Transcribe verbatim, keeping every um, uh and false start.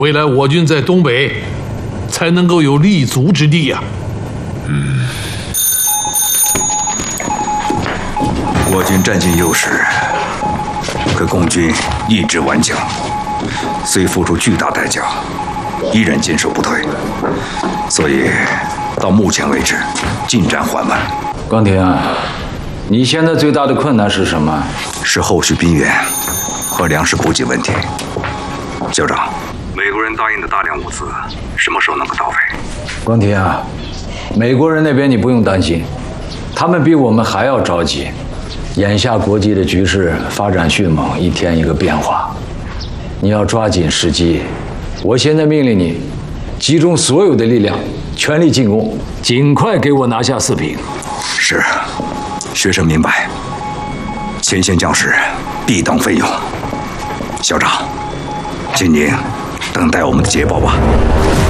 未来我军在东北才能够有立足之地呀、啊。 嗯，我军占尽优势，可共军意志顽强，虽付出巨大代价，依然坚守不退，所以到目前为止进展缓慢。 关廷，你现在最大的困难是什么？ 是后续兵源和粮食补给问题。校长，美国人答应的大量物资什么时候能够到位？ 关廷啊，美国人那边你不用担心，他们比我们还要着急。眼下国际的局势发展迅猛，一天一个变化，你要抓紧时机。我现在命令你，集中所有的力量，全力进攻，尽快给我拿下四平。 是，学生明白。前线将士必当费用。校长，请您等待我们的捷报吧。